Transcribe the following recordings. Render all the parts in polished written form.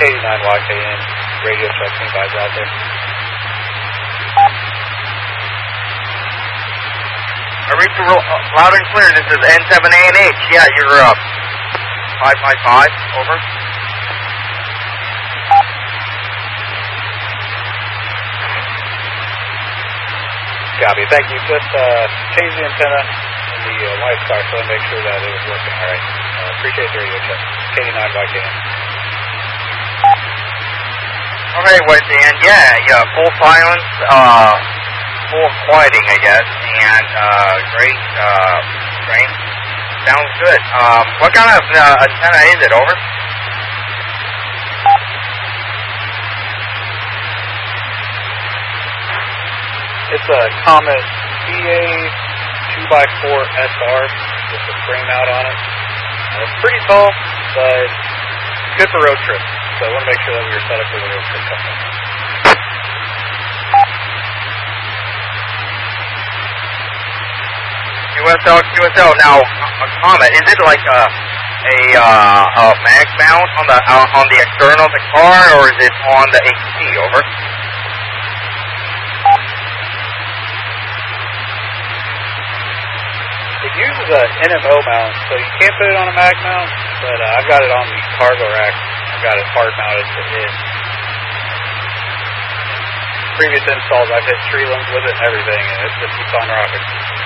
KD9YKN, radio check, anybody's out there. I read you loud and clear. This is N7ANH. Yeah, you're 555. Over. Copy. Thank you. Just change the antenna in the Wi-Fi so I make sure that it was working all right. Appreciate the radio check. KD9YKN. Okay, West End. Yeah, full silence, full quieting, I guess, and great strength. Sounds good. What kind of antenna is it? Over. It's a Comet CA 2x4 SR with a frame out on it. It's pretty tall, but good for road trips. So I want to make sure that we were set up for the road trip coming. QSL. Now, a Comet, is it like a mag mount on the external of the car, or is it on the HT? Over. It uses an NMO mount, so you can't put it on a mag mount, but I've got it on the cargo rack. I've got it hard mounted to it. Previous installs, I've hit tree limbs with it and everything, and it just keeps on rocking.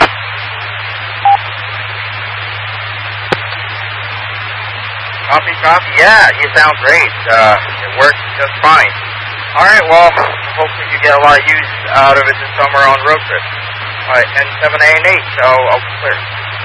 Copy. Yeah, you sound great. It works just fine. All right, well, hopefully you get a lot of use out of it this summer on road trips. All right, N7ANH, so I'll clear.